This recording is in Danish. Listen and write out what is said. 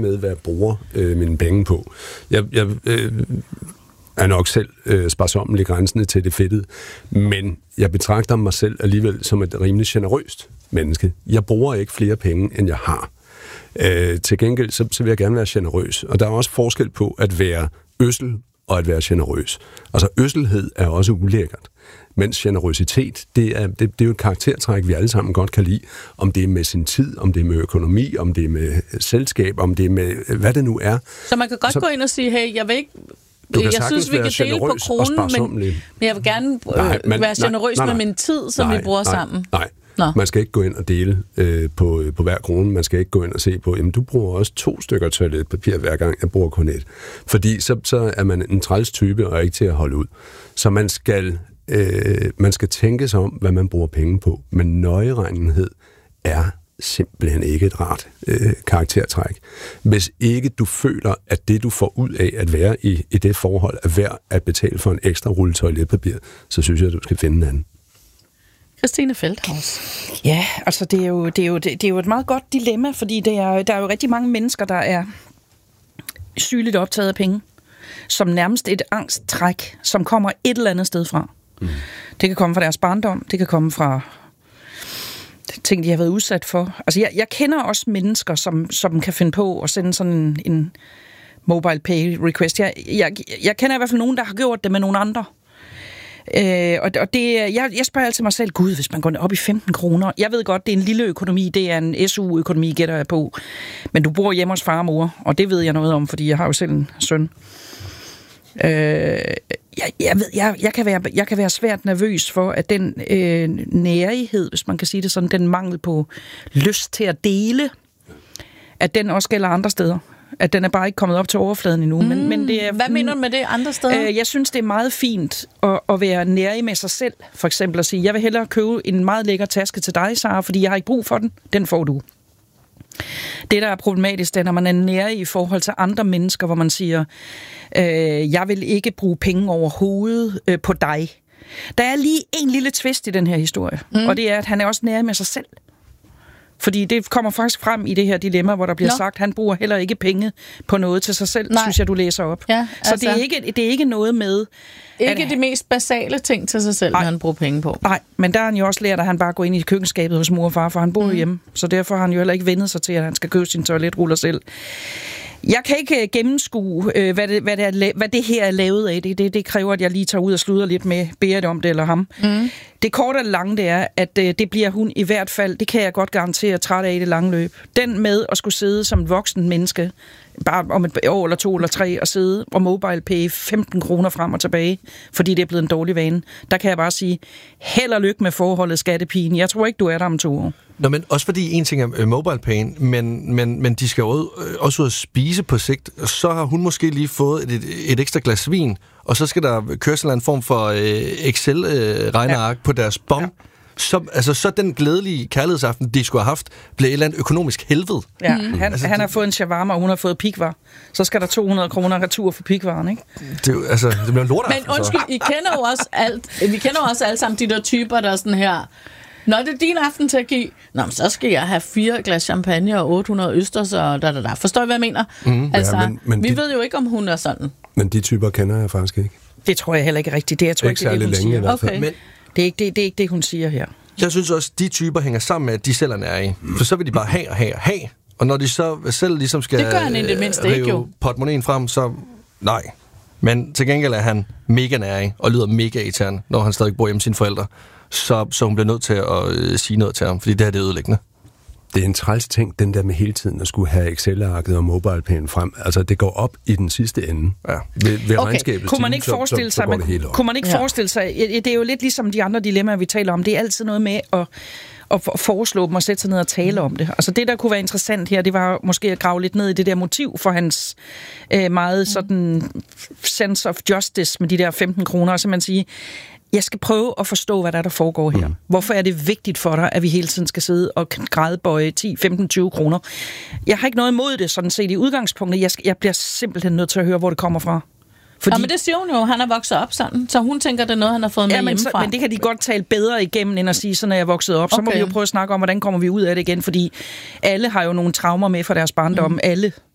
med, hvad jeg bruger mine penge på. Jeg er nok selv sparsommelig grænsende til det fedtede, men jeg betragter mig selv alligevel som et rimelig generøst menneske. Jeg bruger ikke flere penge, end jeg har. Til gengæld, så vil jeg gerne være generøs. Og der er også forskel på at være ødsel og at være generøs. Altså, ødselhed er også ulækkert. Mens generøsitet, det er jo et karaktertræk, vi alle sammen godt kan lide. Om det er med sin tid, om det er med økonomi, om det er med selskab, om det er med hvad det nu er. Så man kan godt gå ind og sige, hey, jeg vil ikke... Jeg synes, vi kan dele på kronen, men jeg vil gerne være generøs med min tid, som vi bruger sammen. Nej. Man skal ikke gå ind og dele på hver krone. Man skal ikke gå ind og se på, jamen du bruger også 2 stykker toiletpapir hver gang, jeg bruger kun 1. Fordi så er man en træls type og ikke til at holde ud. Så man skal tænke sig om, hvad man bruger penge på. Men nøjeregnenhed er simpelthen ikke et rart karaktertræk. Hvis ikke du føler, at det, du får ud af at være i det forhold, er værd at betale for en ekstra rulle toiletpapir, så synes jeg, at du skal finde en anden. Christine Feldhaus. Ja, altså det er jo et meget godt dilemma, fordi der er jo rigtig mange mennesker, der er sygeligt optaget af penge, som nærmest et angsttræk, som kommer et eller andet sted fra. Mm. Det kan komme fra deres barndom, det kan komme fra ting, de har været udsat for. Altså jeg kender også mennesker, som kan finde på at sende sådan en mobile pay request. Jeg kender i hvert fald nogen, der har gjort det med nogle andre. Og det, jeg spørger altid mig selv, gud, hvis man går op i 15 kroner. Jeg ved godt, det er en lille økonomi, det er en SU-økonomi, gætter jeg på. Men du bor hjemme hos far og mor, og det ved jeg noget om, fordi jeg har jo selv en søn. Jeg kan være svært nervøs for, at den nærighed, hvis man kan sige det sådan, den mangel på lyst til at dele, at den også gælder andre steder. At den er bare ikke kommet op til overfladen endnu. Men det er, hvad mener du med det andre steder? Jeg synes, det er meget fint at være nærig med sig selv. For eksempel at sige, jeg vil hellere købe en meget lækker taske til dig, Sara, fordi jeg har ikke brug for den. Den får du. Det, der er problematisk, det er, når man er nærig i forhold til andre mennesker, hvor man siger, jeg vil ikke bruge penge overhovedet på dig. Der er lige en lille twist i den her historie, og det er, at han er også nærig med sig selv. Fordi det kommer faktisk frem i det her dilemma, hvor der bliver sagt, at han bruger heller ikke penge på noget til sig selv, synes jeg, du læser op. Ja, altså, så det er ikke noget med... Ikke de mest basale ting til sig selv, han bruger penge på. Nej, men der har han jo også lært, at han bare går ind i køkkenskabet hos mor og far, for han bor hjemme. Så derfor har han jo heller ikke vendet sig til, at han skal købe sin toiletruller selv. Jeg kan ikke gennemskue, hvad det her er lavet af. Det kræver, at jeg lige tager ud og sluder lidt med Berit om det eller ham. Det korte og lange, det er, at det bliver hun i hvert fald, det kan jeg godt garantere, træt af i det lange løb. Den med at skulle sidde som et voksen menneske, bare om et år eller 2 eller 3, og sidde og mobile pay 15 kroner frem og tilbage, fordi det er blevet en dårlig vane. Der kan jeg bare sige, held og lykke med forholdet, skattepigen. Jeg tror ikke, du er der om 2 år. Nå, men også fordi en ting er mobile pay, men de skal jo også ud at spise på sigt. Så har hun måske lige fået et ekstra glas vin, og så skal der køres en form for Excel-regneark på deres bon. Ja. Så den glædelige kærlighedsaften, de skulle have haft, blev et eller andet økonomisk helvede. Ja, han har fået en shawarma, og hun har fået pikvar. Så skal der 200 kroner retur for pikvaren, ikke? Det bliver en lortaften. Men undskyld, vi kender jo også alle sammen de der typer, der er sådan her... Nå, det er din aften til at give. Nå, så skal jeg have 4 glas champagne og 800 østers og da. Forstår I, hvad jeg mener? Men vi ved jo ikke, om hun er sådan. Men de typer kender jeg faktisk ikke. Det tror jeg heller ikke rigtigt. Det er ikke det, hun siger. Okay. Men det er ikke det, hun siger her. Jeg synes også, de typer hænger sammen med, at de selv er nærige. For så vil de bare have. Og når de så selv ligesom skal rive portemonnaen frem, så nej. Men til gengæld er han mega nærige og lyder mega irriterende, når han stadig bor hjemme med sine forældre. Så hun bliver nødt til at sige noget til ham, fordi det her det er ødelæggende. Det er en træls ting, den der med hele tiden at skulle have Excel-arket og mobile-pæn frem. Altså, det går op i den sidste ende. Ja. Ved regnskabet. Kunne man ikke forestille sig, forestille sig, det er jo lidt ligesom de andre dilemmaer, vi taler om. Det er altid noget med at foreslå dem og sætte sig ned og tale om det. Altså, det, der kunne være interessant her, det var måske at grave lidt ned i det der motiv for hans meget sådan sense of justice med de der 15 kroner, og så man sige, jeg skal prøve at forstå, hvad der foregår her. Hvorfor er det vigtigt for dig, at vi hele tiden skal sidde og grædebøje 10, 15, 20 kroner? Jeg har ikke noget imod det, sådan set i udgangspunktet. Jeg bliver simpelthen nødt til at høre, hvor det kommer fra. Fordi... Ja, men det siger hun jo, han er vokset op sådan, så hun tænker, det er noget, han har fået med hjemmefra. Men det kan de godt tale bedre igennem, end at sige, så når jeg er vokset op. Så må vi jo prøve at snakke om, hvordan kommer vi ud af det igen, fordi alle har jo nogle traumer med fra deres barndom. Alle.